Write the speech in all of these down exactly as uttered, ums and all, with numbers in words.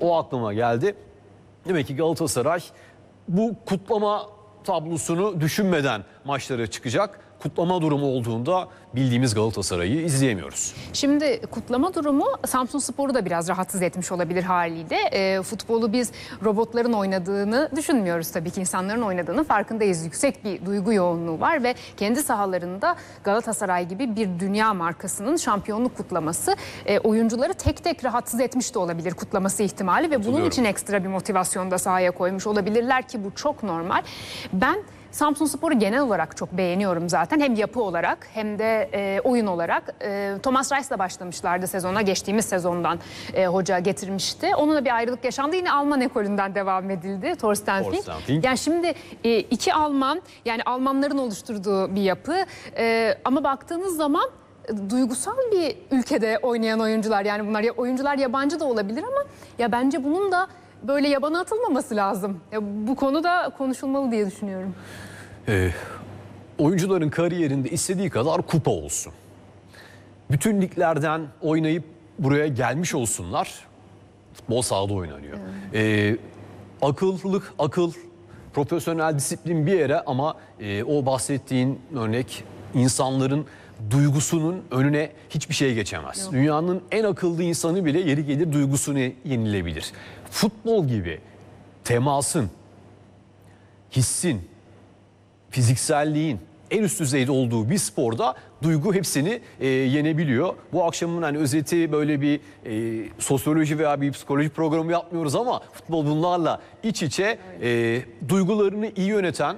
o aklıma geldi. Demek ki Galatasaray bu kutlama tablosunu düşünmeden maçlara çıkacak. Kutlama durumu olduğunda bildiğimiz Galatasaray'ı izleyemiyoruz. Şimdi kutlama durumu Samsunspor'u da biraz rahatsız etmiş olabilir haliyle. E, futbolu biz robotların oynadığını düşünmüyoruz tabii ki, insanların oynadığını farkındayız. Yüksek bir duygu yoğunluğu var ve kendi sahalarında Galatasaray gibi bir dünya markasının şampiyonluk kutlaması e, oyuncuları tek tek rahatsız etmiş de olabilir kutlaması ihtimali ve bunun için ekstra bir motivasyon da sahaya koymuş olabilirler ki bu çok normal. Ben Samsunspor'u genel olarak çok beğeniyorum zaten. Hem yapı olarak hem de e, oyun olarak. E, Thomas Reis'le başlamışlardı sezona. Geçtiğimiz sezondan e, hoca getirmişti. Onunla bir ayrılık yaşandı. Yine Alman ekolünden devam edildi. Thorsten Fink. Yani şimdi e, iki Alman, yani Almanların oluşturduğu bir yapı. E, ama baktığınız zaman e, duygusal bir ülkede oynayan oyuncular. Yani bunlar ya, oyuncular yabancı da olabilir ama ya bence bunun da böyle yabana atılmaması lazım. Ya bu konuda konuşulmalı diye düşünüyorum. Ee, oyuncuların kariyerinde istediği kadar kupa olsun. Bütün liglerden oynayıp buraya gelmiş olsunlar. Futbol sahada oynanıyor. Evet. Ee, akıllık, akıl, profesyonel disiplin bir yere ama e, o bahsettiğin örnek insanların duygusunun önüne hiçbir şey geçemez. Yok. Dünyanın en akıllı insanı bile yeri gelir duygusunu yenilebilir. Futbol gibi temasın, hissin, fizikselliğin en üst düzeyde olduğu bir sporda duygu hepsini e, yenebiliyor. Bu akşamın hani özeti böyle bir e, sosyoloji veya bir psikoloji programı yapmıyoruz ama futbol bunlarla iç içe e, duygularını iyi yöneten,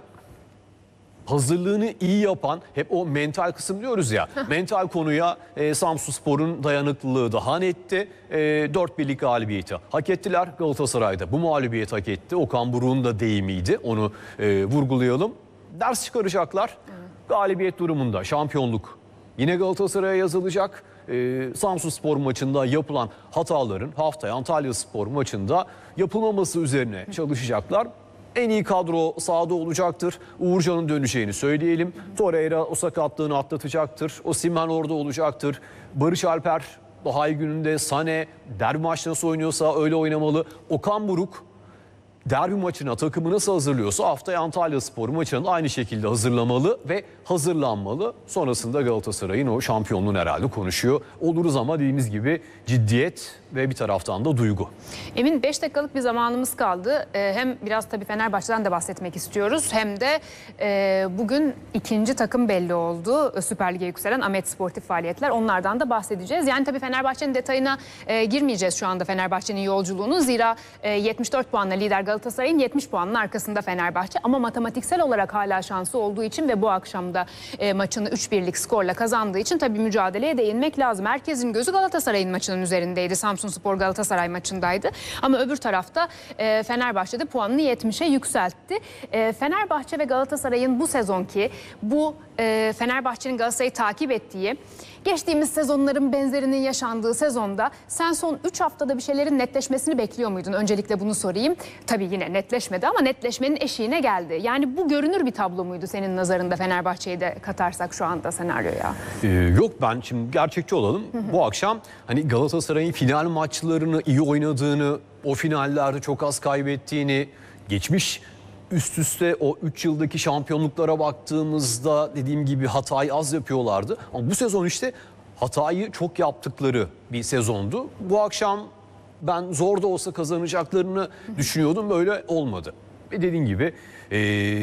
hazırlığını iyi yapan, hep o mental kısım diyoruz ya, mental konuya e, Samsunspor'un dayanıklılığı daha netti. E, dört birlik galibiyeti hak ettiler. Galatasaray'da bu mağlubiyet hak etti. Okan Buruk'un da deyimiydi. Onu e, vurgulayalım. Ders çıkaracaklar. Galibiyet durumunda şampiyonluk yine Galatasaray'a yazılacak. E, Samsunspor maçında yapılan hataların haftaya Antalyaspor maçında yapılmaması üzerine çalışacaklar. En iyi kadro sahada olacaktır. Uğurcan'ın döneceğini söyleyelim. Torreira o sakatlığını atlatacaktır. Osimhen orada olacaktır. Barış Alper daha iyi gününde, Sané derbi maçı nasıl oynuyorsa öyle oynamalı. Okan Buruk derbi maçına takımı nasıl hazırlıyorsa haftaya Antalyaspor maçını aynı şekilde hazırlamalı ve hazırlanmalı. Sonrasında Galatasaray'ın o şampiyonluğunu herhalde konuşuyor oluruz ama dediğimiz gibi ciddiyet ve bir taraftan da duygu. Emin, beş dakikalık bir zamanımız kaldı. Ee, hem biraz tabii Fenerbahçe'den de bahsetmek istiyoruz. Hem de e, bugün ikinci takım belli oldu. Süper Lig'e yükselen Ahmet Sportif Faaliyetler. Onlardan da bahsedeceğiz. Yani tabii Fenerbahçe'nin detayına e, girmeyeceğiz şu anda Fenerbahçe'nin yolculuğunu. Zira e, yetmiş dört puanla lider Galatasaray'ın yetmiş puanın arkasında Fenerbahçe. Ama matematiksel olarak hala şansı olduğu için ve bu akşamda e, maçını üç birlik skorla kazandığı için tabii mücadeleye değinmek lazım. Herkesin gözü Galatasaray'ın maçının üzerindeydi. Samsunspor Galatasaray maçındaydı. Ama öbür tarafta e, Fenerbahçe'de puanını yetmişe yükseltti. E, Fenerbahçe ve Galatasaray'ın bu sezonki, bu e, Fenerbahçe'nin Galatasaray'ı takip ettiği, geçtiğimiz sezonların benzerinin yaşandığı sezonda sen son üç haftada bir şeylerin netleşmesini bekliyor muydun? Öncelikle bunu sorayım. Tabii yine netleşmedi ama netleşmenin eşiğine geldi. Yani bu görünür bir tablo muydu senin nazarında, Fenerbahçe'yi de katarsak şu anda senaryoya? Ee, yok, ben şimdi gerçekçi olalım. Hı hı. Bu akşam hani Galatasaray'ın final maçlarını iyi oynadığını, o finallerde çok az kaybettiğini, geçmiş üst üste o üç yıldaki şampiyonluklara baktığımızda dediğim gibi hatayı az yapıyorlardı. Ama bu sezon işte hatayı çok yaptıkları bir sezondu. Bu akşam ben zor da olsa kazanacaklarını düşünüyordum, böyle olmadı. Ve dediğim gibi e,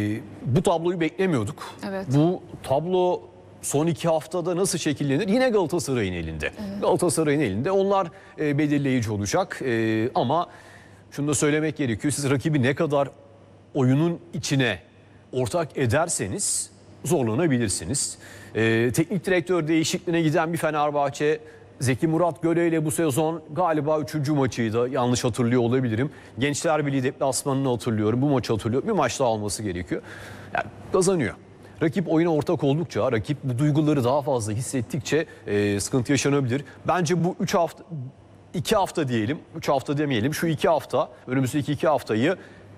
bu tabloyu beklemiyorduk. Evet. Bu tablo son iki haftada nasıl şekillenir? Yine Galatasaray'ın elinde. Evet. Galatasaray'ın elinde. Onlar e, belirleyici olacak. E, ama şunu da söylemek gerekiyor. Siz rakibi ne kadar oyunun içine ortak ederseniz zorlanabilirsiniz. E, teknik direktör değişikliğine giden bir Fenerbahçe, Zeki Murat Göre ile bu sezon galiba üçüncü maçıydı, yanlış hatırlıyor olabilirim. Gençler Birliği deplasmanını hatırlıyorum, bu maçı hatırlıyorum. Bir maç daha alması gerekiyor. Yani kazanıyor. Rakip oyuna ortak oldukça, rakip bu duyguları daha fazla hissettikçe e, sıkıntı yaşanabilir. Bence bu üç hafta, iki hafta diyelim, üç hafta demeyelim, şu iki hafta, önümüzdeki iki haftayı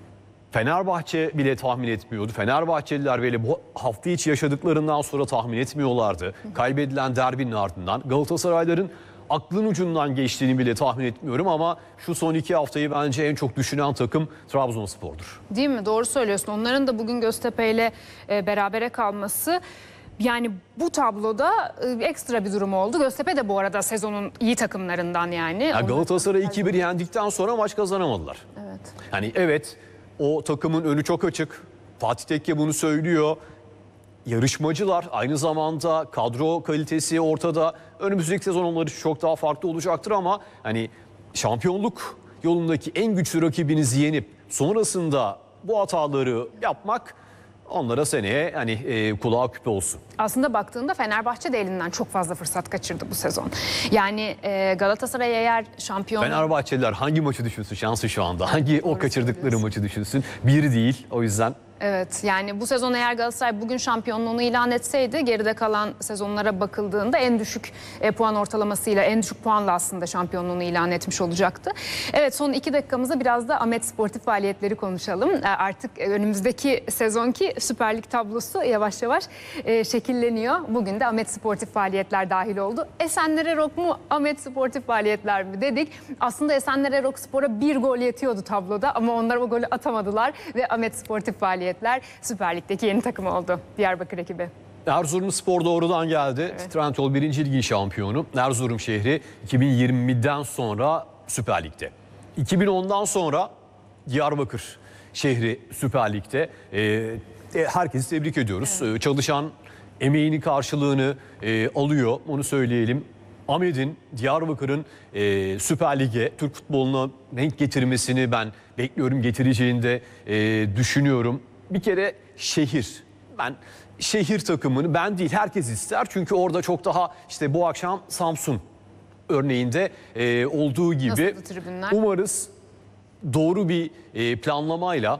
Fenerbahçe bile tahmin etmiyordu. Fenerbahçeliler bile bu hafta içi yaşadıklarından sonra tahmin etmiyorlardı. Kaybedilen derbinin ardından Galatasarayların aklın ucundan geçtiğini bile tahmin etmiyorum ama şu son iki haftayı bence en çok düşünen takım Trabzonspor'dur. Değil mi? Doğru söylüyorsun. Onların da bugün Göztepe ile e, berabere kalması, yani bu tabloda e, ekstra bir durum oldu. Göztepe de bu arada sezonun iyi takımlarından yani. Ya Galatasaray'ı iki bir yendikten sonra maç kazanamadılar. Evet. Yani evet, o takımın önü çok açık. Fatih Tekke bunu söylüyor. Yarışmacılar, aynı zamanda kadro kalitesi ortada. Önümüzdeki sezon onlar için çok daha farklı olacaktır ama hani şampiyonluk yolundaki en güçlü rakibinizi yenip sonrasında bu hataları yapmak onlara seneye hani e, kulağa küpe olsun. Aslında baktığında Fenerbahçe de elinden çok fazla fırsat kaçırdı bu sezon. Yani e, Galatasaray eğer şampiyon... Fenerbahçeliler hangi maçı düşünsün şansı şu anda? Hangi o kaçırdıkları maçı düşünsün? Bir değil, o yüzden. Evet, yani bu sezon eğer Galatasaray bugün şampiyonluğunu ilan etseydi geride kalan sezonlara bakıldığında en düşük e, puan ortalamasıyla, en düşük puanla aslında şampiyonluğunu ilan etmiş olacaktı. Evet, son iki dakikamızda biraz da Ahmet Sportif faaliyetleri konuşalım. E, artık önümüzdeki sezonki Süper Lig tablosu yavaş yavaş e, şekilleniyor. Bugün de Ahmet Sportif faaliyetler dahil oldu. Esenler Erok mu, Ahmet Sportif faaliyetler mi dedik. Aslında Esenler Erok Spor'a bir gol yetiyordu tabloda ama onlar o golü atamadılar ve Ahmet Sportif faaliyetler Süper Lig'deki yeni takım oldu. Diyarbakır ekibi. Erzurumspor doğrudan geldi. Evet. Trendyol birinci Ligi şampiyonu. Erzurum şehri iki bin yirmiden sonra Süper Lig'de. iki bin ondan sonra Diyarbakır şehri Süper Lig'de. Ee, herkesi tebrik ediyoruz. Evet. Ee, çalışan emeğinin karşılığını e, alıyor. Onu söyleyelim. Ahmet'in, Diyarbakır'ın e, Süper Lig'e, Türk futboluna renk getirmesini ben bekliyorum. Getireceğini de e, düşünüyorum. Bir kere şehir. Ben şehir takımını, ben değil herkes ister. Çünkü orada çok daha işte bu akşam Samsun örneğinde e, olduğu gibi umarız doğru bir e, planlamayla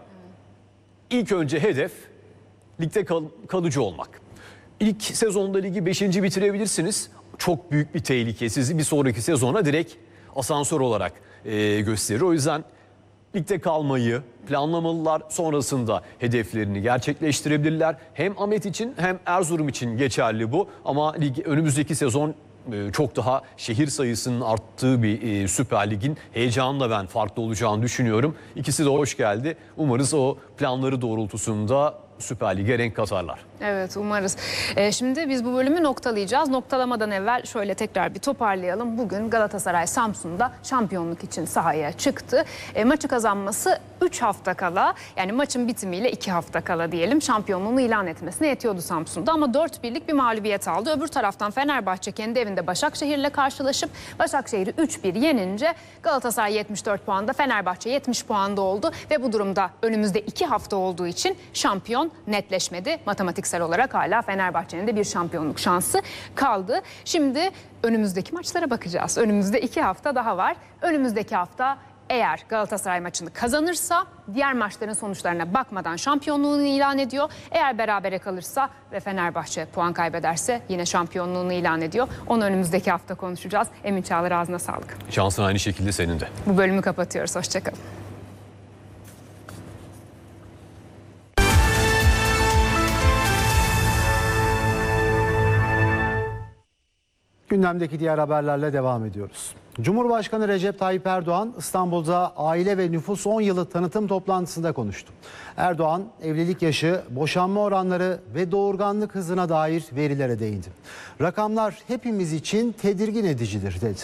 ilk önce hedef ligde kal, kalıcı olmak. İlk sezonda ligi beşinci bitirebilirsiniz. Çok büyük bir tehlike sizi bir sonraki sezona direkt asansör olarak e, gösterir. O yüzden ligde kalmayı planlamalılar, sonrasında hedeflerini gerçekleştirebilirler. Hem Ahmet için hem Erzurum için geçerli bu ama lig, önümüzdeki sezon e, çok daha şehir sayısının arttığı bir e, Süper Lig'in heyecanla ben farklı olacağını düşünüyorum. İkisi de hoş geldi. Umarız o planları doğrultusunda Süper Lig'e renk katarlar. Evet, umarız. Ee, şimdi biz bu bölümü noktalayacağız. Noktalamadan evvel şöyle tekrar bir toparlayalım. Bugün Galatasaray Samsun'da şampiyonluk için sahaya çıktı. E, maçı kazanması üç hafta kala, yani maçın bitimiyle iki hafta kala diyelim, şampiyonluğunu ilan etmesine yetiyordu Samsun'da. Ama dört birlik bir mağlubiyet aldı. Öbür taraftan Fenerbahçe kendi evinde Başakşehir'le karşılaşıp Başakşehir'i üç bir yenince Galatasaray yetmiş dört puanda, Fenerbahçe yetmiş puanda oldu. Ve bu durumda önümüzde iki hafta olduğu için şampiyon netleşmedi. Matematiksel olarak hala Fenerbahçe'nin de bir şampiyonluk şansı kaldı. Şimdi önümüzdeki maçlara bakacağız. Önümüzde iki hafta daha var. Önümüzdeki hafta eğer Galatasaray maçını kazanırsa diğer maçların sonuçlarına bakmadan şampiyonluğunu ilan ediyor. Eğer berabere kalırsa ve Fenerbahçe puan kaybederse yine şampiyonluğunu ilan ediyor. Onu önümüzdeki hafta konuşacağız. Emin Çağlar, ağzına sağlık. Şansın aynı şekilde senin de. Bu bölümü kapatıyoruz. Hoşçakalın. Gündemdeki diğer haberlerle devam ediyoruz. Cumhurbaşkanı Recep Tayyip Erdoğan İstanbul'da aile ve nüfus on yılı tanıtım toplantısında konuştu. Erdoğan evlilik yaşı, boşanma oranları ve doğurganlık hızına dair verilere değindi. Rakamlar hepimiz için tedirgin edicidir dedi.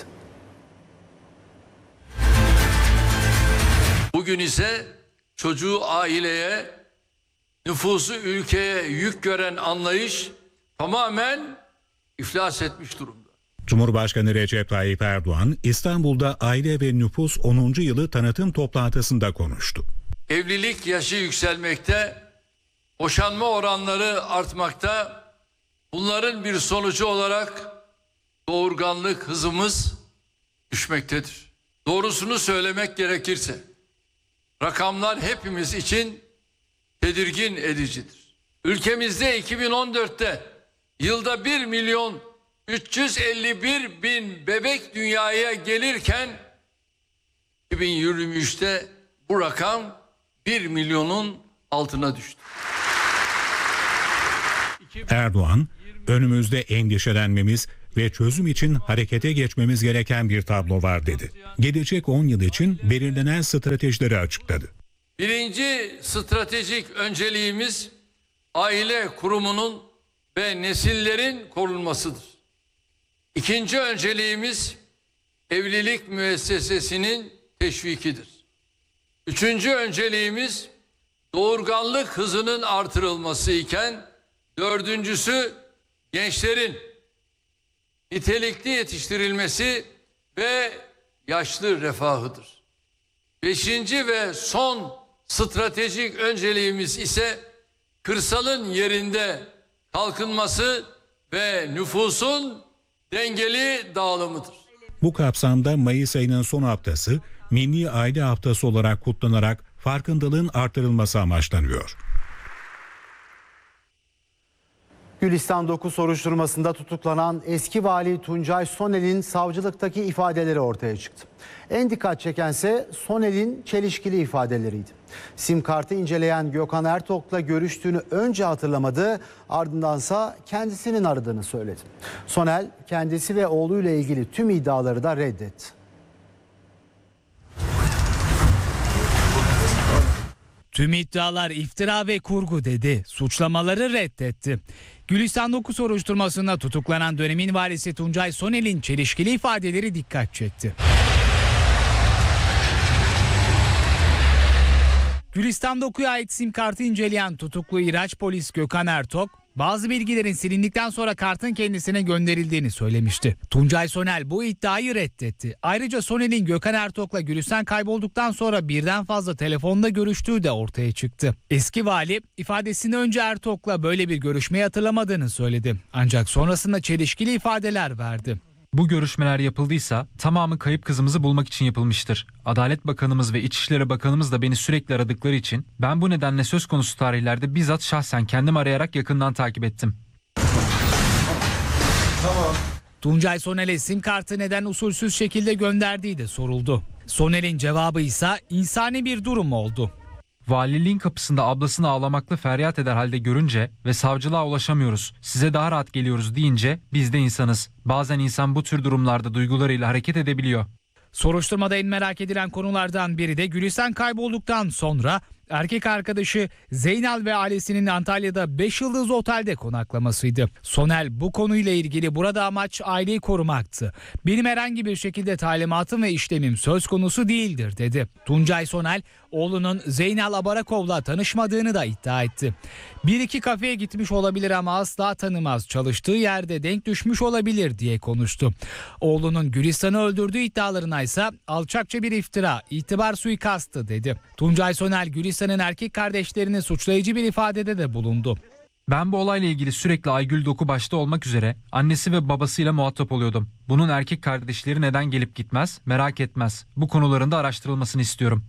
Bugün ise çocuğu aileye, nüfusu ülkeye yük gören anlayış tamamen iflas etmiş durumda. Cumhurbaşkanı Recep Tayyip Erdoğan İstanbul'da aile ve nüfus onuncu yılı tanıtım toplantısında konuştu. Evlilik yaşı yükselmekte, boşanma oranları artmakta. Bunların bir sonucu olarak doğurganlık hızımız düşmektedir. Doğrusunu söylemek gerekirse rakamlar hepimiz için tedirgin edicidir. Ülkemizde iki bin on dörtte yılda bir milyon üç yüz elli bir bin bebek dünyaya gelirken iki bin yirmi üçte bu rakam bir milyonun altına düştü. Erdoğan, önümüzde endişelenmemiz, ve çözüm için harekete geçmemiz gereken bir tablo var dedi. Gelecek on yıl için belirlenen stratejileri açıkladı. Birinci stratejik önceliğimiz aile kurumunun ve nesillerin korunmasıdır. İkinci önceliğimiz evlilik müessesesinin teşvikidir. Üçüncü önceliğimiz doğurganlık hızının artırılması iken dördüncüsü gençlerin nitelikli yetiştirilmesi ve yaşlı refahıdır. Beşinci ve son stratejik önceliğimiz ise kırsalın yerinde kalkınması ve nüfusun dengeli dağılımıdır. Bu kapsamda Mayıs ayının son haftası Milli Aile Haftası olarak kutlanarak farkındalığın artırılması amaçlanıyor. Gülistan dokuz soruşturmasında tutuklanan eski vali Tuncay Sonel'in savcılıktaki ifadeleri ortaya çıktı. En dikkat çekense Sonel'in çelişkili ifadeleriydi. Sim kartı inceleyen Gökhan Ertok'la görüştüğünü önce hatırlamadı, ardındansa kendisinin aradığını söyledi. Sonel kendisi ve oğluyla ilgili tüm iddiaları da reddetti. Tüm iddialar iftira ve kurgu dedi. Suçlamaları reddetti. Gülistan dokuz soruşturmasında tutuklanan dönemin valisi Tuncay Sonel'in çelişkili ifadeleri dikkat çekti. Gülistan dokuya ait sim kartı inceleyen tutuklu İraç polis Gökhan Ertok, bazı bilgilerin silindikten sonra kartın kendisine gönderildiğini söylemişti. Tuncay Sonel bu iddiayı reddetti. Ayrıca Sonel'in Gökhan Ertok'la Gülistan kaybolduktan sonra birden fazla telefonda görüştüğü de ortaya çıktı. Eski vali ifadesinde önce Ertok'la böyle bir görüşmeyi hatırlamadığını söyledi. Ancak sonrasında çelişkili ifadeler verdi. Bu görüşmeler yapıldıysa tamamı kayıp kızımızı bulmak için yapılmıştır. Adalet Bakanımız ve İçişleri Bakanımız da beni sürekli aradıkları için ben bu nedenle söz konusu tarihlerde bizzat şahsen kendim arayarak yakından takip ettim. Tamam. Tuncay Sonel'e sim kartı neden usulsüz şekilde gönderdiği de soruldu. Sonel'in cevabı ise insani bir durum oldu. Valiliğin kapısında ablasını ağlamakla feryat eder halde görünce ve savcılığa ulaşamıyoruz, size daha rahat geliyoruz deyince biz de insanız. Bazen insan bu tür durumlarda duygularıyla hareket edebiliyor. Soruşturmada en merak edilen konulardan biri de Gülistan kaybolduktan sonra erkek arkadaşı Zeynal ve ailesinin Antalya'da beş yıldızlı otelde konaklamasıydı. Sonel bu konuyla ilgili burada amaç aileyi korumaktı. Benim herhangi bir şekilde talimatım ve işlemim söz konusu değildir dedi. Tuncay Sonel oğlunun Zeynal Abarakov'la tanışmadığını da iddia etti. Bir iki kafeye gitmiş olabilir ama asla tanımaz, çalıştığı yerde denk düşmüş olabilir diye konuştu. Oğlunun Gülistan'ı öldürdüğü iddialarına ise alçakça bir iftira, itibar suikastı dedi. Tuncay Sonel Gülistan'ın erkek kardeşlerini suçlayıcı bir ifadede de bulundu. Ben bu olayla ilgili sürekli Aygül Doku başta olmak üzere annesi ve babasıyla muhatap oluyordum. Bunun erkek kardeşleri neden gelip gitmez, merak etmez. Bu konuların da araştırılmasını istiyorum.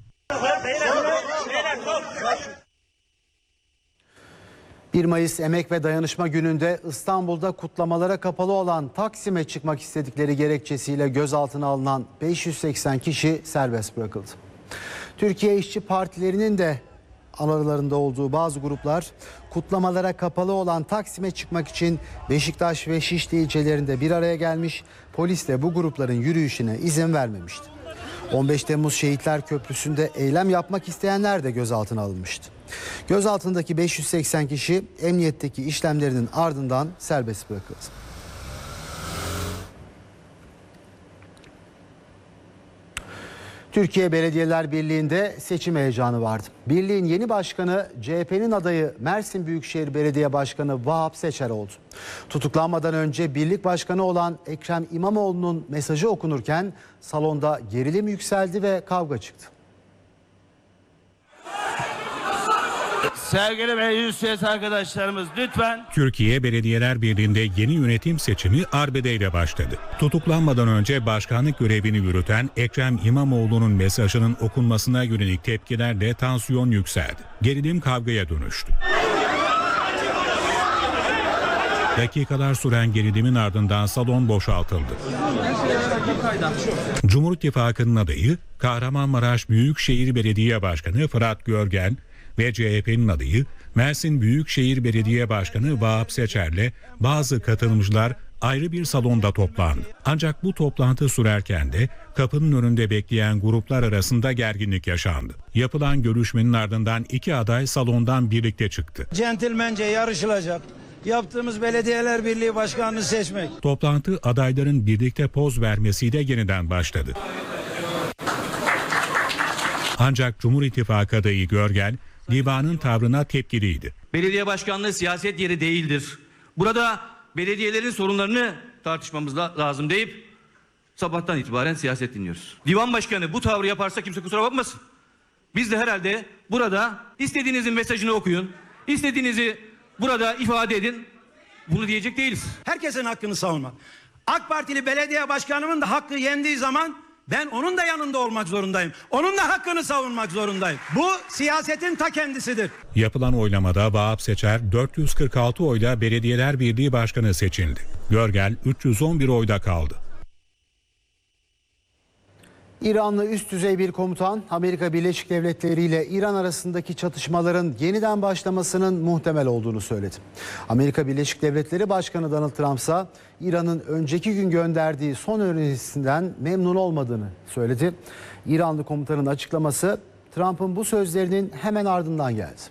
bir Mayıs Emek ve Dayanışma Günü'nde İstanbul'da kutlamalara kapalı olan Taksim'e çıkmak istedikleri gerekçesiyle gözaltına alınan beş yüz seksen kişi serbest bırakıldı. Türkiye İşçi Partilerinin de aralarında olduğu bazı gruplar kutlamalara kapalı olan Taksim'e çıkmak için Beşiktaş ve Şişli ilçelerinde bir araya gelmiş, polis de bu grupların yürüyüşüne izin vermemişti. on beş Temmuz Şehitler Köprüsü'nde eylem yapmak isteyenler de gözaltına alınmıştı. Gözaltındaki beş yüz seksen kişi emniyetteki işlemlerinin ardından serbest bırakıldı. Türkiye Belediyeler Birliği'nde seçim heyecanı vardı. Birliğin yeni başkanı C H P'nin adayı Mersin Büyükşehir Belediye Başkanı Vahap Seçer oldu. Tutuklanmadan önce birlik başkanı olan Ekrem İmamoğlu'nun mesajı okunurken salonda gerilim yükseldi ve kavga çıktı. Sevgili meclis üyesi arkadaşlarımız lütfen. Türkiye Belediyeler Birliği'nde yeni yönetim seçimi arbedeyle başladı. Tutuklanmadan önce başkanlık görevini yürüten Ekrem İmamoğlu'nun mesajının okunmasına yönelik tepkilerle tansiyon yükseldi. Gerilim kavgaya dönüştü. Dakikalar süren gerilimin ardından salon boşaltıldı. Cumhur İttifakı'nın adayı Kahramanmaraş Büyükşehir Belediye Başkanı Fırat Görgen ve C H P'nin adayı Mersin Büyükşehir Belediye Başkanı Vahap Seçer'le bazı katılımcılar ayrı bir salonda toplandı. Ancak bu toplantı sürerken de kapının önünde bekleyen gruplar arasında gerginlik yaşandı. Yapılan görüşmenin ardından iki aday salondan birlikte çıktı. Centilmence yarışılacak. Yaptığımız Belediyeler Birliği Başkanı'nı seçmek. Toplantı adayların birlikte poz vermesiyle yeniden başladı. Ancak Cumhur İttifakı adayı Görgel, divanın tavrına tepkiliydi. Belediye başkanlığı siyaset yeri değildir. Burada belediyelerin sorunlarını tartışmamız lazım deyip sabahtan itibaren siyaset dinliyoruz. Divan başkanı bu tavrı yaparsa kimse kusura bakmasın. Biz de herhalde burada istediğinizin mesajını okuyun, istediğinizi burada ifade edin. Bunu diyecek değiliz. Herkesin hakkını savunmak. AK Partili belediye başkanımın da hakkı yendiği zaman ben onun da yanında olmak zorundayım. Onun da hakkını savunmak zorundayım. Bu siyasetin ta kendisidir. Yapılan oylamada Vahap Seçer dört yüz kırk altı oyla Belediyeler Birliği Başkanı seçildi. Görgel üç yüz on bir oyda kaldı. İranlı üst düzey bir komutan Amerika Birleşik Devletleri ile İran arasındaki çatışmaların yeniden başlamasının muhtemel olduğunu söyledi. Amerika Birleşik Devletleri Başkanı Donald Trump ise İran'ın önceki gün gönderdiği son önerisinden memnun olmadığını söyledi. İranlı komutanın açıklaması Trump'ın bu sözlerinin hemen ardından geldi.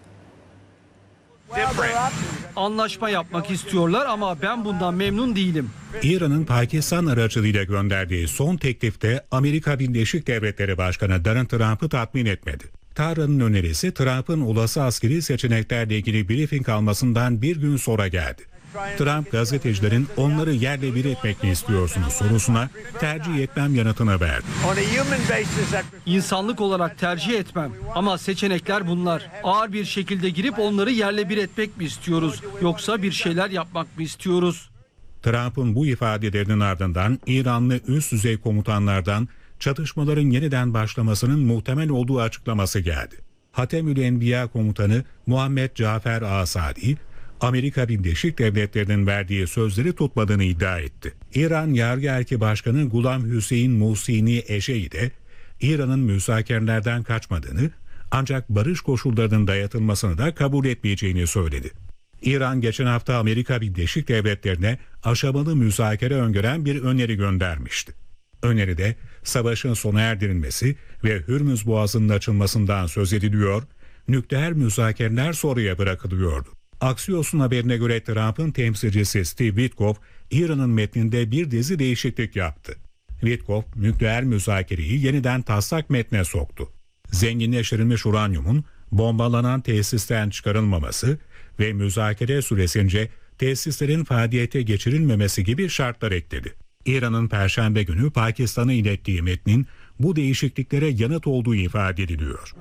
Anlaşma yapmak istiyorlar ama ben bundan memnun değilim. İran'ın Pakistan aracılığıyla gönderdiği son teklifte Amerika Birleşik Devletleri Başkanı Donald Trump'ı tatmin etmedi. Tahran'ın önerisi Trump'ın olası askeri seçeneklerle ilgili briefing almasından bir gün sonra geldi. Trump gazetecilerin onları yerle bir etmek mi istiyorsunuz sorusuna tercih etmem yanıtını verdi. İnsanlık olarak tercih etmem ama seçenekler bunlar. Ağır bir şekilde girip onları yerle bir etmek mi istiyoruz yoksa bir şeyler yapmak mı istiyoruz? Trump'ın bu ifadelerinin ardından İranlı üst düzey komutanlardan çatışmaların yeniden başlamasının muhtemel olduğu açıklaması geldi. Hatemül Enbiya komutanı Muhammed Cafer Asadi, Amerika Birleşik Devletleri'nin verdiği sözleri tutmadığını iddia etti. İran Yargı Erki Başkanı Gulam Hüseyin Musini Eşeği de İran'ın müzakerelerden kaçmadığını ancak barış koşullarının dayatılmasını da kabul etmeyeceğini söyledi. İran geçen hafta Amerika Birleşik Devletleri'ne aşamalı müzakere öngören bir öneri göndermişti. Öneride savaşın sona erdirilmesi ve Hürmüz Boğazı'nın açılmasından söz ediliyor, nükleer müzakereler sonraya bırakılıyordu. Axios'un haberine göre Trump'ın temsilcisi Steve Witkoff, İran'ın metninde bir dizi değişiklik yaptı. Witkoff, nükleer müzakereyi yeniden taslak metne soktu. Zenginleştirilmiş uranyumun bombalanan tesisten çıkarılmaması ve müzakere süresince tesislerin faaliyete geçirilmemesi gibi şartlar ekledi. İran'ın Perşembe günü Pakistan'a ilettiği metnin bu değişikliklere yanıt olduğu ifade ediliyor.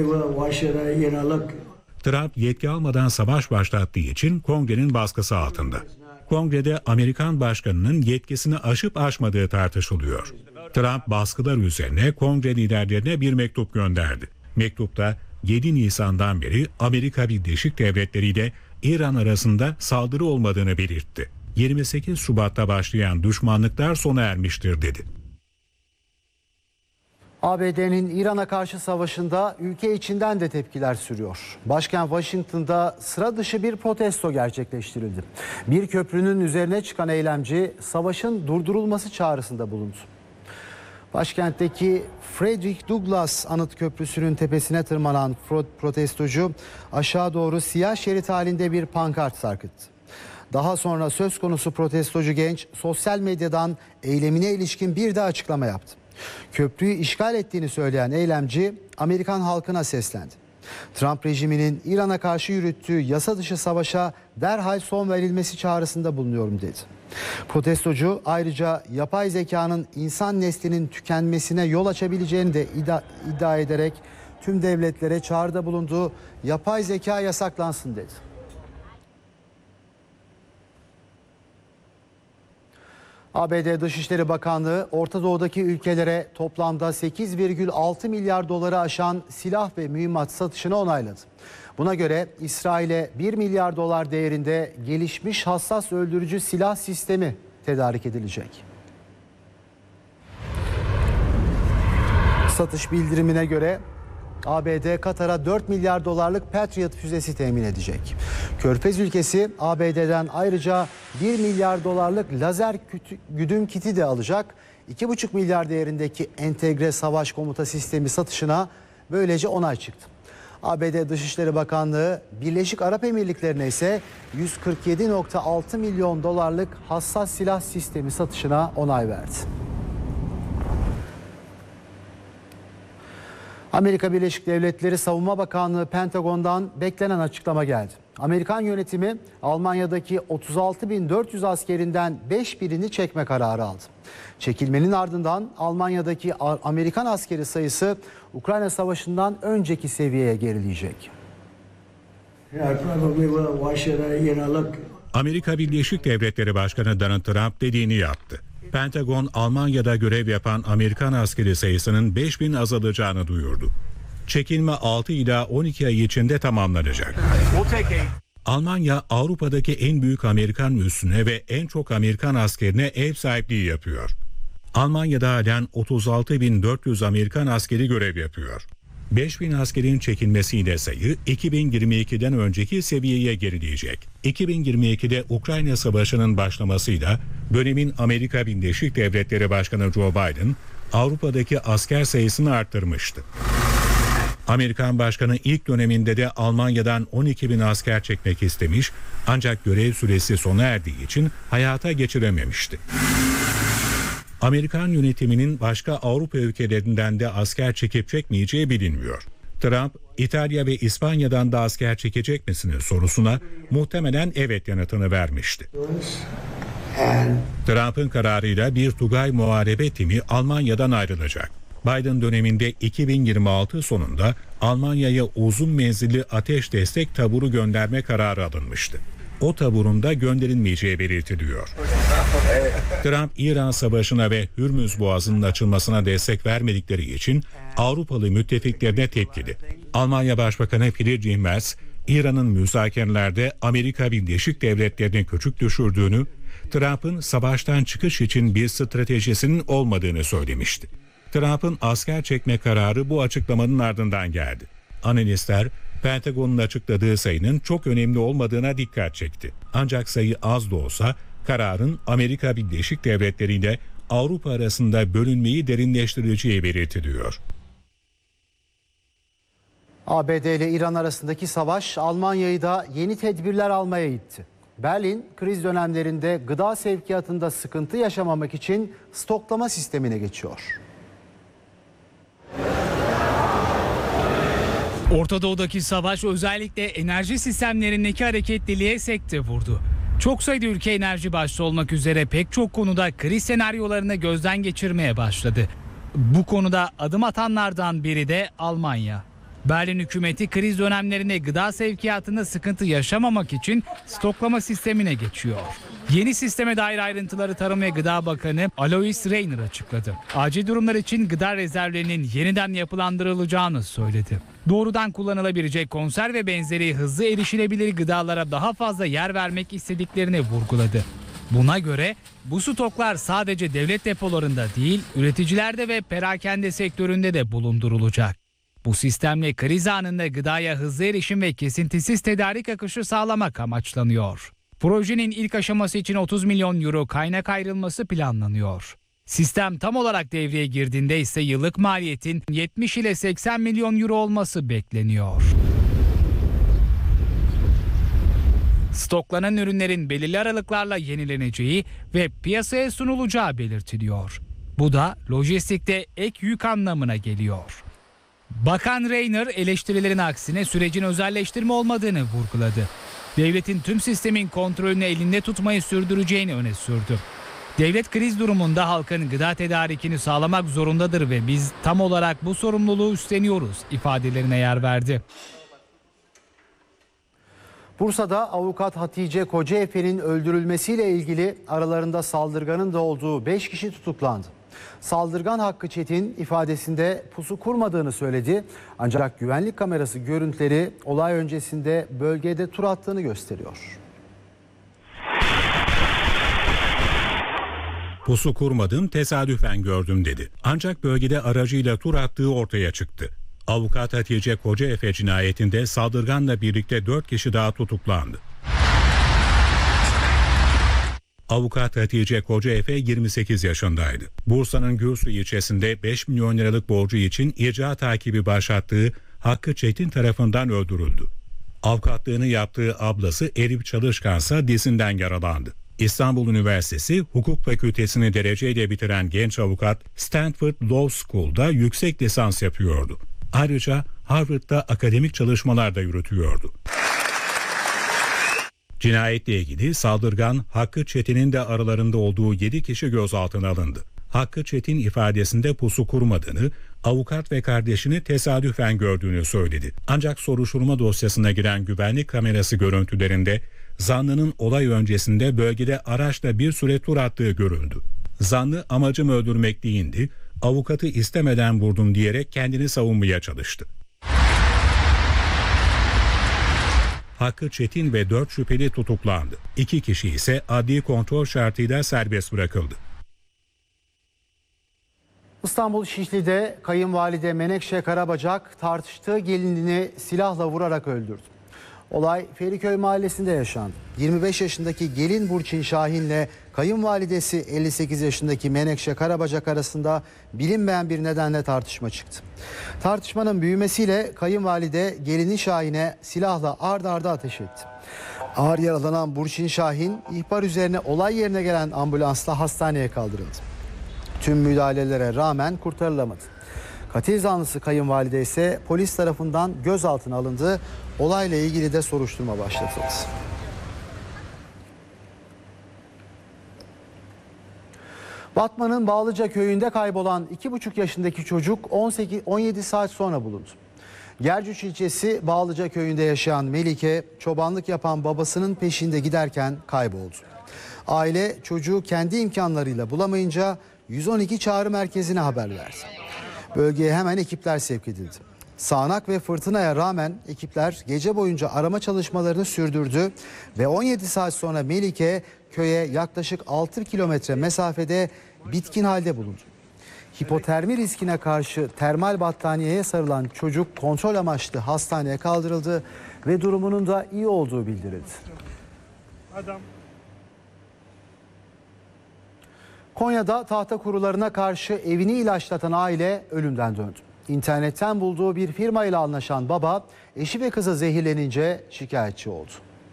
Trump yetki almadan savaş başlattığı için Kongre'nin baskısı altında. Kongrede Amerikan başkanının yetkisini aşıp aşmadığı tartışılıyor. Trump baskılar üzerine Kongre liderlerine bir mektup gönderdi. Mektupta yedi Nisan'dan beri Amerika Birleşik Devletleri ile İran arasında saldırı olmadığını belirtti. yirmi sekiz Şubat'ta başlayan düşmanlıklar sona ermiştir dedi. A B D'nin İran'a karşı savaşında ülke içinden de tepkiler sürüyor. Başkent Washington'da sıra dışı bir protesto gerçekleştirildi. Bir köprünün üzerine çıkan eylemci savaşın durdurulması çağrısında bulundu. Başkentteki Frederick Douglass Anıt Köprüsü'nün tepesine tırmanan protestocu aşağı doğru siyah şerit halinde bir pankart sarkıttı. Daha sonra söz konusu protestocu genç sosyal medyadan eylemine ilişkin bir de açıklama yaptı. Köprüyü işgal ettiğini söyleyen eylemci Amerikan halkına seslendi. Trump rejiminin İran'a karşı yürüttüğü yasa dışı savaşa derhal son verilmesi çağrısında bulunuyorum dedi. Protestocu ayrıca yapay zekanın insan neslinin tükenmesine yol açabileceğini de iddia, iddia ederek tüm devletlere çağrıda bulunduğu yapay zeka yasaklansın dedi. A B D Dışişleri Bakanlığı Orta Doğu'daki ülkelere toplamda sekiz virgül altı milyar doları aşan silah ve mühimmat satışını onayladı. Buna göre İsrail'e bir milyar dolar değerinde gelişmiş hassas öldürücü silah sistemi tedarik edilecek. Satış bildirimine göre A B D Katar'a dört milyar dolarlık Patriot füzesi temin edecek. Körfez ülkesi A B D'den ayrıca bir milyar dolarlık lazer güdüm kiti de alacak. iki buçuk milyar değerindeki entegre savaş komuta sistemi satışına böylece onay çıktı. A B D Dışişleri Bakanlığı Birleşik Arap Emirlikleri'ne ise yüz kırk yedi virgül altı milyon dolarlık hassas silah sistemi satışına onay verdi. Amerika Birleşik Devletleri Savunma Bakanlığı Pentagon'dan beklenen açıklama geldi. Amerikan yönetimi Almanya'daki otuz altı bin dört yüz askerinden beş birini çekme kararı aldı. Çekilmenin ardından Almanya'daki Amerikan askeri sayısı Ukrayna Savaşı'ndan önceki seviyeye gerileyecek. Amerika Birleşik Devletleri Başkanı Donald Trump dediğini yaptı. Pentagon, Almanya'da görev yapan Amerikan askeri sayısının beş bin azalacağını duyurdu. Çekilme altı ila on iki ay içinde tamamlanacak. Almanya, Avrupa'daki en büyük Amerikan üssüne ve en çok Amerikan askerine ev sahipliği yapıyor. Almanya'da halen otuz altı bin dört yüz Amerikan askeri görev yapıyor. beş bin askerin çekilmesiyle sayı iki bin yirmi ikiden önceki seviyeye gerileyecek. iki bin yirmi ikide Ukrayna Savaşı'nın başlamasıyla dönemin Amerika Birleşik Devletleri Başkanı Joe Biden Avrupa'daki asker sayısını arttırmıştı. Amerikan Başkanı ilk döneminde de Almanya'dan on iki bin asker çekmek istemiş ancak görev süresi sona erdiği için hayata geçirememişti. Amerikan yönetiminin başka Avrupa ülkelerinden de asker çekip çekmeyeceği bilinmiyor. Trump, İtalya ve İspanya'dan da asker çekecek misiniz sorusuna muhtemelen evet yanıtını vermişti. Trump'ın kararıyla bir Tugay muharebe timi Almanya'dan ayrılacak. Biden döneminde iki bin yirmi altı sonunda Almanya'ya uzun menzilli ateş destek taburu gönderme kararı alınmıştı. O taburun da gönderilmeyeceği belirtiliyor. Trump, İran Savaşı'na ve Hürmüz Boğazı'nın açılmasına destek vermedikleri için Avrupalı müttefiklerine tepkili. Almanya Başbakanı Friedrich Merz, İran'ın müzakerelerde Amerika Birleşik Devletleri'ni küçük düşürdüğünü, Trump'ın savaştan çıkış için bir stratejisinin olmadığını söylemişti. Trump'ın asker çekme kararı bu açıklamanın ardından geldi. Analistler, Pentagon'un açıkladığı sayının çok önemli olmadığına dikkat çekti. Ancak sayı az da olsa kararın Amerika Birleşik Devletleri ile Avrupa arasında bölünmeyi derinleştireceği belirtiliyor. A B D ile İran arasındaki savaş Almanya'yı da yeni tedbirler almaya itti. Berlin, kriz dönemlerinde gıda sevkiyatında sıkıntı yaşamamak için stoklama sistemine geçiyor. Orta Doğu'daki savaş özellikle enerji sistemlerindeki hareketliliğe sekte vurdu. Çok sayıda ülke enerji başta olmak üzere pek çok konuda kriz senaryolarını gözden geçirmeye başladı. Bu konuda adım atanlardan biri de Almanya. Berlin hükümeti kriz dönemlerinde gıda sevkiyatında sıkıntı yaşamamak için stoklama sistemine geçiyor. Yeni sisteme dair ayrıntıları Tarım ve Gıda Bakanı Alois Rainer açıkladı. Acil durumlar için gıda rezervlerinin yeniden yapılandırılacağını söyledi. Doğrudan kullanılabilecek konserve ve benzeri hızlı erişilebilir gıdalara daha fazla yer vermek istediklerini vurguladı. Buna göre bu stoklar sadece devlet depolarında değil, üreticilerde ve perakende sektöründe de bulundurulacak. Bu sistemle kriz anında gıdaya hızlı erişim ve kesintisiz tedarik akışı sağlamak amaçlanıyor. Projenin ilk aşaması için otuz milyon euro kaynak ayrılması planlanıyor. Sistem tam olarak devreye girdiğinde ise yıllık maliyetin yetmiş ile seksen milyon euro olması bekleniyor. Stoklanan ürünlerin belirli aralıklarla yenileneceği ve piyasaya sunulacağı belirtiliyor. Bu da lojistikte ek yük anlamına geliyor. Bakan Rainer eleştirilerin aksine sürecin özelleştirme olmadığını vurguladı. Devletin tüm sistemin kontrolünü elinde tutmayı sürdüreceğini öne sürdü. Devlet kriz durumunda halkın gıda tedarikini sağlamak zorundadır ve biz tam olarak bu sorumluluğu üstleniyoruz ifadelerine yer verdi. Bursa'da avukat Hatice Kocaefe'nin öldürülmesiyle ilgili aralarında saldırganın da olduğu beş kişi tutuklandı. Saldırgan Hakkı Çetin ifadesinde pusu kurmadığını söyledi. Ancak güvenlik kamerası görüntüleri olay öncesinde bölgede tur attığını gösteriyor. Pusu kurmadım, tesadüfen gördüm dedi. Ancak bölgede aracıyla tur attığı ortaya çıktı. Avukat Hatice Kocaefe cinayetinde saldırganla birlikte dört kişi daha tutuklandı. Avukat Hatice Kocaefe yirmi sekiz yaşındaydı. Bursa'nın Gürsu ilçesinde beş milyon liralık borcu için icra takibi başlattığı Hakkı Çetin tarafından öldürüldü. Avukatlığını yaptığı ablası Elif Çalışkansa dizinden yaralandı. İstanbul Üniversitesi Hukuk Fakültesini dereceyle bitiren genç avukat Stanford Law School'da yüksek lisans yapıyordu. Ayrıca Harvard'da akademik çalışmalar da yürütüyordu. Cinayetle ilgili saldırgan Hakkı Çetin'in de aralarında olduğu yedi kişi gözaltına alındı. Hakkı Çetin ifadesinde pusu kurmadığını, avukat ve kardeşini tesadüfen gördüğünü söyledi. Ancak soruşturma dosyasına giren güvenlik kamerası görüntülerinde zanlının olay öncesinde bölgede araçla bir süre tur attığı görüldü. Zanlı amacım öldürmek değildi, avukatı istemeden vurdum diyerek kendini savunmaya çalıştı. Hakkı Çetin ve dört şüpheli tutuklandı. İki kişi ise adli kontrol şartıyla serbest bırakıldı. İstanbul Şişli'de kayınvalide Menekşe Karabacak tartıştığı gelinini silahla vurarak öldürdü. Olay Feriköy mahallesinde yaşandı. yirmi beş yaşındaki gelin Burçin Şahin'le kayınvalidesi elli sekiz yaşındaki Menekşe Karabacak arasında bilinmeyen bir nedenle tartışma çıktı. Tartışmanın büyümesiyle kayınvalide gelini Şahin'e silahla ard arda ateş etti. Ağır yaralanan Burçin Şahin ihbar üzerine olay yerine gelen ambulansla hastaneye kaldırıldı. Tüm müdahalelere rağmen kurtarılamadı. Katil zanlısı kayınvalide ise polis tarafından gözaltına alındı. Olayla ilgili de soruşturma başlatıldı. Batman'ın Bağlıca köyünde kaybolan iki buçuk yaşındaki çocuk on sekiz on yedi saat sonra bulundu. Gercüç ilçesi Bağlıca köyünde yaşayan Melike, çobanlık yapan babasının peşinde giderken kayboldu. Aile çocuğu kendi imkanlarıyla bulamayınca yüz on iki çağrı merkezine haber verdi. Bölgeye hemen ekipler sevk edildi. Sağanak ve fırtınaya rağmen ekipler gece boyunca arama çalışmalarını sürdürdü ve on yedi saat sonra Melike köye yaklaşık altı kilometre mesafede bitkin halde bulundu. Hipotermi riskine karşı termal battaniyeye sarılan çocuk kontrol amaçlı hastaneye kaldırıldı ve durumunun da iyi olduğu bildirildi. Adam. Konya'da tahta kurularına karşı evini ilaçlatan aile ölümden döndü. İnternetten bulduğu bir firma ile anlaşan baba eşi ve kızı zehirlenince şikayetçi oldu.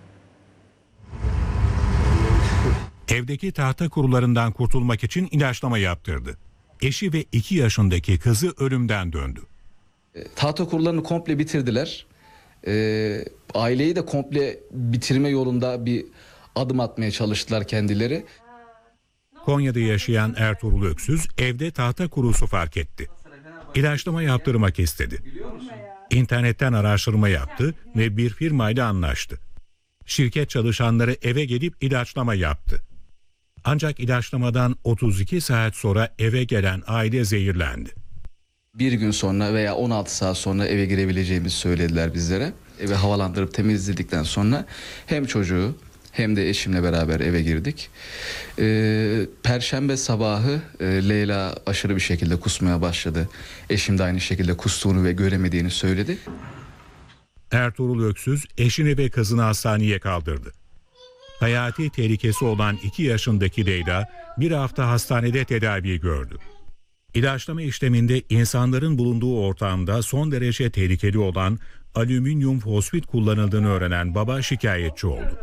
Evdeki tahta kurularından kurtulmak için ilaçlama yaptırdı. Eşi ve iki yaşındaki kızı ölümden döndü. Tahta kurularını komple bitirdiler. E, aileyi de komple bitirme yolunda bir adım atmaya çalıştılar kendileri. Konya'da yaşayan Ertuğrul Öksüz evde tahta kurusu fark etti. İlaçlama yaptırmak istedi. İnternetten araştırma yaptı ve bir firmayla anlaştı. Şirket çalışanları eve gelip ilaçlama yaptı. Ancak ilaçlamadan otuz iki saat sonra eve gelen aile zehirlendi. Bir gün sonra veya on altı saat sonra eve girebileceğimizi söylediler bizlere. Eve havalandırıp temizledikten sonra hem çocuğu hem de eşimle beraber eve girdik. Ee, Perşembe sabahı e, Leyla aşırı bir şekilde kusmaya başladı. Eşim de aynı şekilde kustuğunu ve göremediğini söyledi. Ertuğrul Öksüz eşini ve kızını hastaneye kaldırdı. Hayati tehlikesi olan iki yaşındaki Leyla bir hafta hastanede tedavi gördü. İlaçlama işleminde insanların bulunduğu ortamda son derece tehlikeli olan alüminyum fosfit kullanıldığını öğrenen baba şikayetçi oldu.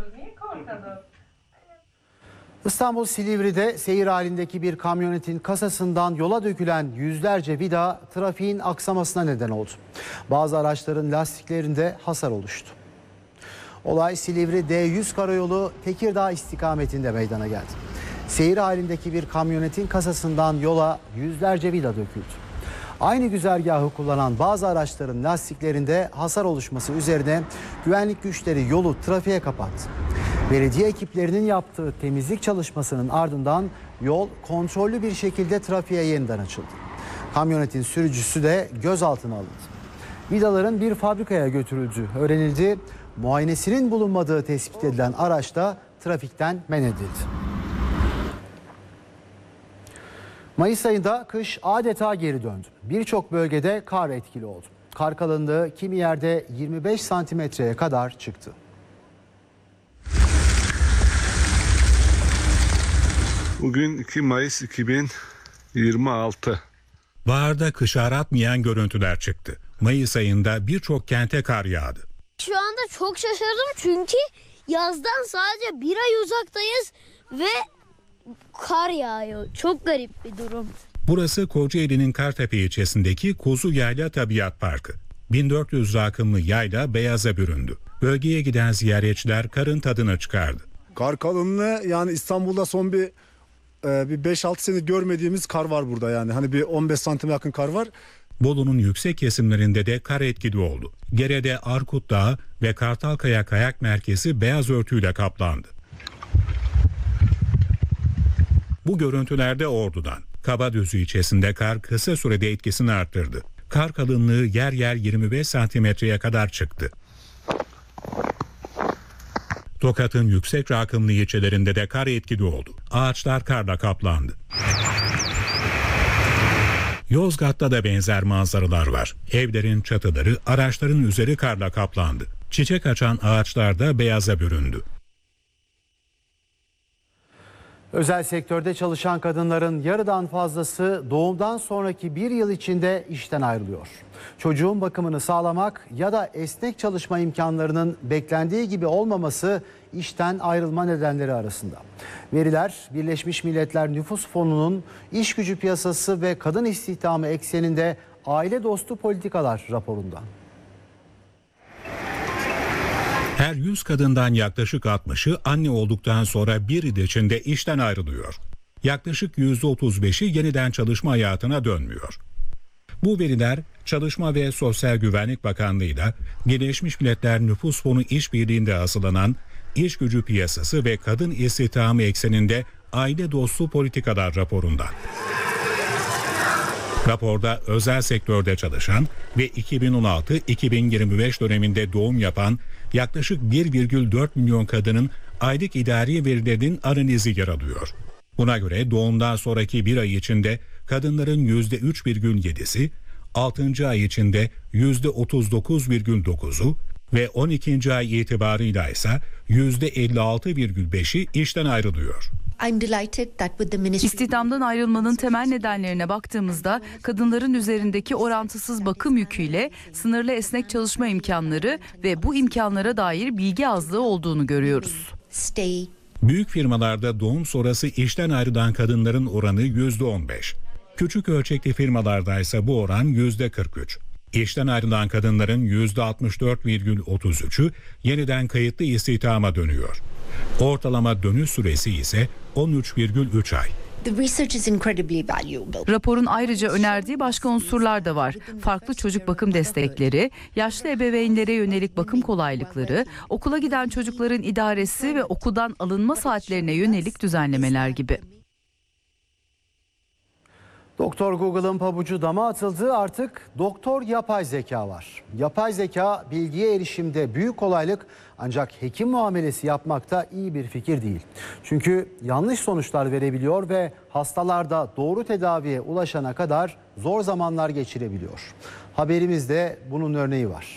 İstanbul Silivri'de seyir halindeki bir kamyonetin kasasından yola dökülen yüzlerce vida trafiğin aksamasına neden oldu. Bazı araçların lastiklerinde hasar oluştu. Olay Silivri D yüz karayolu Tekirdağ istikametinde meydana geldi. Seyir halindeki bir kamyonetin kasasından yola yüzlerce vida döküldü. Aynı güzergahı kullanan bazı araçların lastiklerinde hasar oluşması üzerine güvenlik güçleri yolu trafiğe kapattı. Belediye ekiplerinin yaptığı temizlik çalışmasının ardından yol kontrollü bir şekilde trafiğe yeniden açıldı. Kamyonetin sürücüsü de gözaltına alındı. Vidaların bir fabrikaya götürüldüğü öğrenildi. Muayenesinin bulunmadığı tespit edilen araç da trafikten men edildi. Mayıs ayında kış adeta geri döndü. Birçok bölgede kar etkili oldu. Kar kalınlığı kimi yerde yirmi beş santimetreye kadar çıktı. Bugün iki Mayıs iki bin yirmi altı. Baharda kışı aratmayan görüntüler çıktı. Mayıs ayında birçok kente kar yağdı. Şu anda çok şaşırdım çünkü yazdan sadece bir ay uzaktayız ve kar yağıyor. Çok garip bir durum. Burası Kocaeli'nin Kartepe ilçesindeki Kuzu Yayla Tabiat Parkı. bin dört yüz rakımlı yayla beyaza büründü. Bölgeye giden ziyaretçiler karın tadına çıkardı. Kar kalınlığı yani İstanbul'da son bir e, bir beş altı sene görmediğimiz kar var burada yani. Hani bir on beş santime yakın kar var. Bolu'nun yüksek kesimlerinde de kar etkili oldu. Gere'de Arkut Dağı ve Kartalkaya Kayak Merkezi beyaz örtüyle kaplandı. Bu görüntülerde Ordu'dan. Kabadüzü ilçesinde kar kısa sürede etkisini arttırdı. Kar kalınlığı yer yer yirmi beş santimetreye kadar çıktı. Tokat'ın yüksek rakımlı ilçelerinde de kar etkili oldu. Ağaçlar karla kaplandı. Yozgat'ta da benzer manzaralar var. Evlerin çatıları, araçların üzeri karla kaplandı. Çiçek açan ağaçlar da beyaza büründü. Özel sektörde çalışan kadınların yarıdan fazlası doğumdan sonraki bir yıl içinde işten ayrılıyor. Çocuğun bakımını sağlamak ya da esnek çalışma imkanlarının beklendiği gibi olmaması işten ayrılma nedenleri arasında. Veriler Birleşmiş Milletler Nüfus Fonu'nun iş gücü piyasası ve kadın istihdamı ekseninde aile dostu politikalar raporundan. Her yüz kadından yaklaşık altmışı anne olduktan sonra bir yıl içinde işten ayrılıyor. Yaklaşık yüzde otuz beşi yeniden çalışma hayatına dönmüyor. Bu veriler Çalışma ve Sosyal Güvenlik Bakanlığı'yla Birleşmiş Milletler Nüfus Fonu işbirliğinde hazırlanan İş Gücü Piyasası ve Kadın İstihdamı ekseninde aile dostu politikalar raporundan. Raporda özel sektörde çalışan ve iki bin on altı iki bin yirmi beş döneminde doğum yapan yaklaşık bir virgül dört milyon kadının aylık idari verilerinin analizi yer alıyor. Buna göre doğumdan sonraki bir ay içinde kadınların yüzde üç virgül yedisi, altıncı ay içinde yüzde otuz dokuz virgül dokuzu ve on ikinci ay itibarıyla ise yüzde elli altı virgül beşi işten ayrılıyor. İstihdamdan ayrılmanın temel nedenlerine baktığımızda kadınların üzerindeki orantısız bakım yüküyle sınırlı esnek çalışma imkanları ve bu imkanlara dair bilgi azlığı olduğunu görüyoruz. Büyük firmalarda doğum sonrası işten ayrılan kadınların oranı yüzde on beş. Küçük ölçekli firmalarda ise bu oran yüzde kırk üç. İşten ayrılan kadınların yüzde altmış dört virgül otuz üçü yeniden kayıtlı istihdama dönüyor. Ortalama dönüş süresi ise on üç virgül üç ay. Raporun ayrıca önerdiği başka unsurlar da var. Farklı çocuk bakım destekleri, yaşlı ebeveynlere yönelik bakım kolaylıkları, okula giden çocukların idaresi ve okuldan alınma saatlerine yönelik düzenlemeler gibi. Doktor Google'ın pabucu dama atıldı, artık doktor yapay zeka var. Yapay zeka bilgiye erişimde büyük kolaylık, ancak hekim muamelesi yapmakta iyi bir fikir değil. Çünkü yanlış sonuçlar verebiliyor ve hastalarda doğru tedaviye ulaşana kadar zor zamanlar geçirebiliyor. Haberimizde bunun örneği var.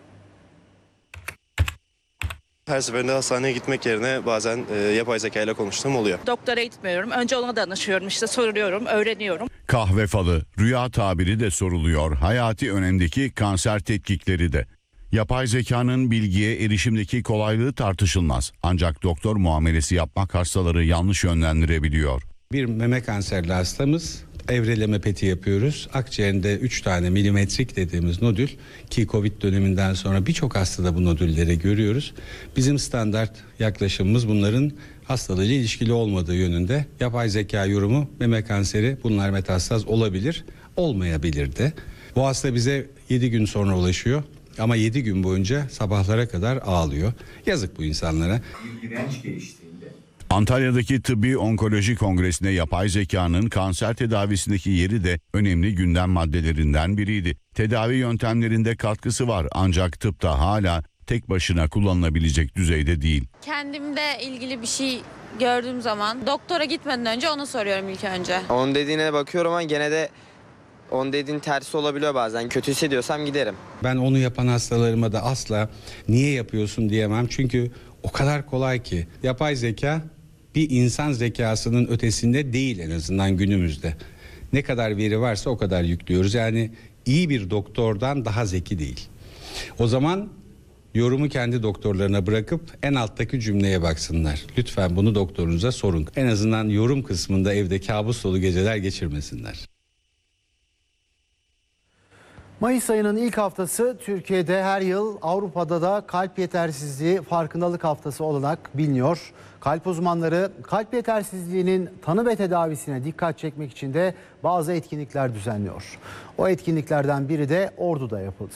Her seferinde hastaneye gitmek yerine bazen e, yapay zeka ile konuştuğum oluyor. Doktora gitmiyorum. Önce ona danışıyorum, işte soruyorum, öğreniyorum. Kahve falı, rüya tabiri de soruluyor. Hayati önemdeki kanser tetkikleri de. Yapay zekanın bilgiye erişimdeki kolaylığı tartışılmaz. Ancak doktor muamelesi yapmak hastaları yanlış yönlendirebiliyor. Bir meme kanserli hastamız, evreleme peti yapıyoruz. Akciğerinde üç tane milimetrik dediğimiz nodül, ki Covid döneminden sonra birçok hastada bu nodülleri görüyoruz. Bizim standart yaklaşımımız bunların hastalığıyla ilişkili olmadığı yönünde. Yapay zeka yorumu meme kanseri, bunlar metastaz olabilir, olmayabilir de. Bu hasta bize yedi gün sonra ulaşıyor ama yedi gün boyunca sabahlara kadar ağlıyor. Yazık bu insanlara. İlgilenç geliştiğinde. Antalya'daki Tıbbi Onkoloji Kongresi'nde yapay zekanın kanser tedavisindeki yeri de önemli gündem maddelerinden biriydi. Tedavi yöntemlerinde katkısı var, ancak tıpta hala tek başına kullanılabilecek düzeyde değil. Kendimde ilgili bir şey gördüğüm zaman doktora gitmeden önce onu soruyorum ilk önce. Onun dediğine bakıyorum ama gene de Onun dediğin tersi olabiliyor bazen. Kötü hissediyorsam giderim. Ben onu yapan hastalarıma da asla niye yapıyorsun diyemem. Çünkü o kadar kolay ki. Yapay zeka bir insan zekasının ötesinde değil en azından günümüzde. Ne kadar veri varsa o kadar yüklüyoruz. Yani iyi bir doktordan daha zeki değil. O zaman yorumu kendi doktorlarına bırakıp en alttaki cümleye baksınlar. Lütfen bunu doktorunuza sorun. En azından yorum kısmında evde kabus dolu geceler geçirmesinler. Mayıs ayının ilk haftası Türkiye'de her yıl, Avrupa'da da kalp yetersizliği farkındalık haftası olarak biliniyor. Kalp uzmanları kalp yetersizliğinin tanı ve tedavisine dikkat çekmek için de bazı etkinlikler düzenliyor. O etkinliklerden biri de Ordu'da yapıldı.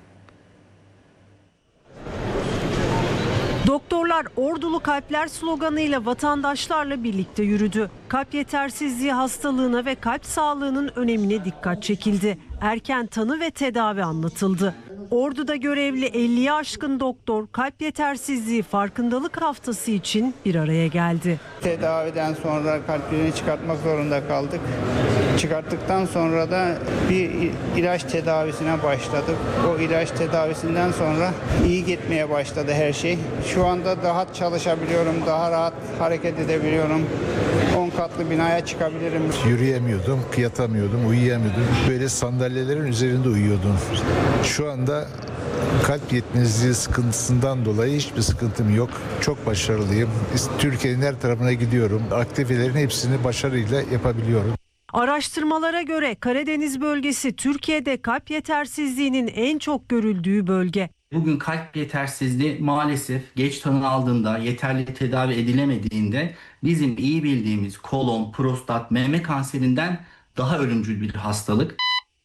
Doktorlar Ordulu Kalpler sloganıyla vatandaşlarla birlikte yürüdü. Kalp yetersizliği hastalığına ve kalp sağlığının önemine dikkat çekildi. Erken tanı ve tedavi anlatıldı. Ordu'da görevli elliye aşkın doktor kalp yetersizliği farkındalık haftası için bir araya geldi. Tedaviden sonra kalplerini çıkartmak zorunda kaldık. Çıkarttıktan sonra da bir ilaç tedavisine başladık. O ilaç tedavisinden sonra iyi gitmeye başladı her şey. Şu anda daha çalışabiliyorum, daha rahat hareket edebiliyorum. on katlı binaya çıkabilirim. Yürüyemiyordum, yatamıyordum, uyuyamıyordum. Böyle sandalyelerin üzerinde uyuyordum. Şu anda kalp yetmezliği sıkıntısından dolayı hiçbir sıkıntım yok. Çok başarılıyım. Türkiye'nin her tarafına gidiyorum. Aktivitelerin hepsini başarıyla yapabiliyorum. Araştırmalara göre Karadeniz bölgesi Türkiye'de kalp yetersizliğinin en çok görüldüğü bölge. Bugün kalp yetersizliği maalesef geç tanı aldığında, yeterli tedavi edilemediğinde bizim iyi bildiğimiz kolon, prostat, meme kanserinden daha ölümcül bir hastalık.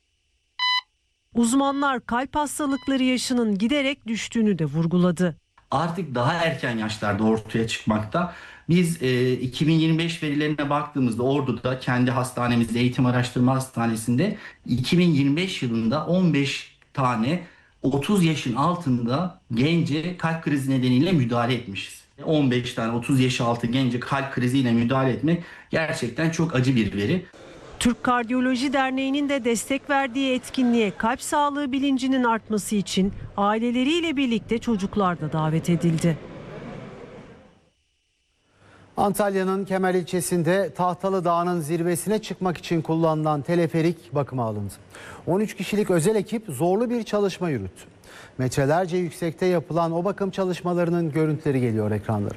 Uzmanlar kalp hastalıkları yaşının giderek düştüğünü de vurguladı. Artık daha erken yaşlarda ortaya çıkmakta. Biz e, iki bin yirmi beş verilerine baktığımızda Ordu'da kendi hastanemizde, Eğitim Araştırma Hastanesi'nde iki bin yirmi beş yılında on beş tane otuz yaşın altında gence kalp krizi nedeniyle müdahale etmişiz. on beş tane otuz yaş altı gence kalp kriziyle müdahale etmek gerçekten çok acı bir veri. Türk Kardiyoloji Derneği'nin de destek verdiği etkinliğe kalp sağlığı bilincinin artması için aileleriyle birlikte çocuklar da davet edildi. Antalya'nın Kemer ilçesinde Tahtalı Dağı'nın zirvesine çıkmak için kullanılan teleferik bakıma alındı. on üç kişilik özel ekip zorlu bir çalışma yürüttü. Metrelerce yüksekte yapılan o bakım çalışmalarının görüntüleri geliyor ekranlara.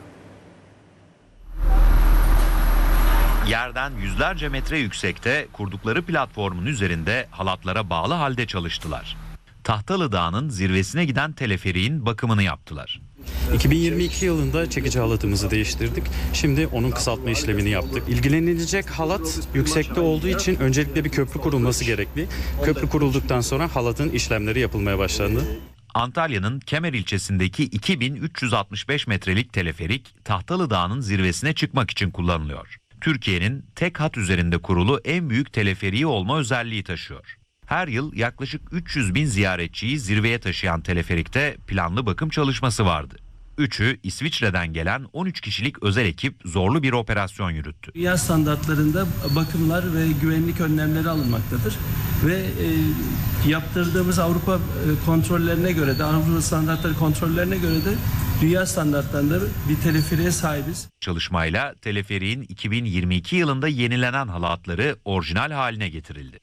Yerden yüzlerce metre yüksekte kurdukları platformun üzerinde halatlara bağlı halde çalıştılar. Tahtalı Dağı'nın zirvesine giden teleferiğin bakımını yaptılar. iki bin yirmi iki yılında çekici halatımızı değiştirdik. Şimdi onun kısaltma işlemini yaptık. İlgilenilecek halat yüksekte olduğu için öncelikle bir köprü kurulması gerekli. Köprü kurulduktan sonra halatın işlemleri yapılmaya başlandı. Antalya'nın Kemer ilçesindeki iki bin üç yüz altmış beş metrelik teleferik Tahtalı Dağı'nın zirvesine çıkmak için kullanılıyor. Türkiye'nin tek hat üzerinde kurulu en büyük teleferiği olma özelliği taşıyor. Her yıl yaklaşık üç yüz bin ziyaretçiyi zirveye taşıyan teleferikte planlı bakım çalışması vardı. Üçü İsviçre'den gelen on üç kişilik özel ekip zorlu bir operasyon yürüttü. Dünya standartlarında bakımlar ve güvenlik önlemleri alınmaktadır. Ve e, yaptırdığımız Avrupa kontrollerine göre de, Avrupa standartları kontrollerine göre de dünya standartlarında bir teleferiğe sahibiz. Çalışmayla teleferiğin iki bin yirmi iki yılında yenilenen halatları orijinal haline getirildi.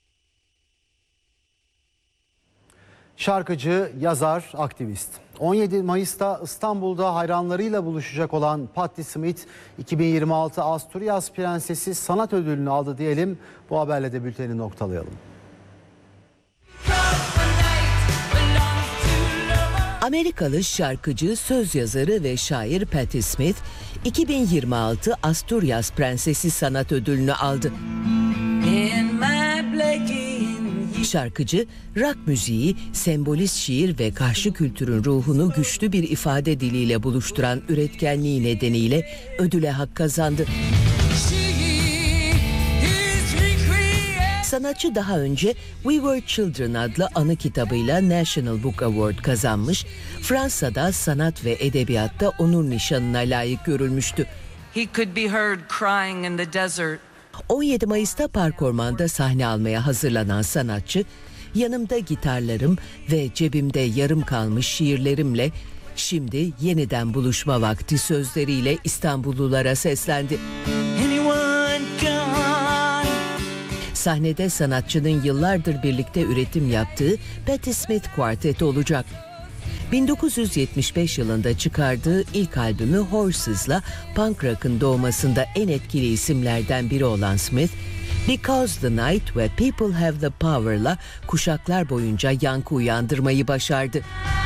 Şarkıcı, yazar, aktivist. on yedi Mayıs'ta İstanbul'da hayranlarıyla buluşacak olan Patti Smith, iki bin yirmi altı Asturias Prensesi Sanat Ödülünü aldı diyelim. Bu haberle de bülteni noktalayalım. Amerikalı şarkıcı, söz yazarı ve şair Patti Smith, iki bin yirmi altı Asturias Prensesi Sanat Ödülünü aldı. Şarkıcı, rock müziği, sembolist şiir ve karşı kültürün ruhunu güçlü bir ifade diliyle buluşturan üretkenliği nedeniyle ödüle hak kazandı. Sanatçı daha önce We Were Children adlı anı kitabıyla National Book Award kazanmış, Fransa'da sanat ve edebiyatta onur nişanına layık görülmüştü. He could be heard crying in the desert. on yedi Mayıs'ta Park Orman'da sahne almaya hazırlanan sanatçı, yanımda gitarlarım ve cebimde yarım kalmış şiirlerimle şimdi yeniden buluşma vakti sözleriyle İstanbullulara seslendi. Sahnede sanatçının yıllardır birlikte üretim yaptığı Patti Smith Quartet olacak. bin dokuz yüz yetmiş beş yılında çıkardığı ilk albümü Horses'la punk rock'ın doğmasında en etkili isimlerden biri olan Smith, Because the Night ve People Have the Power'la kuşaklar boyunca yankı uyandırmayı başardı.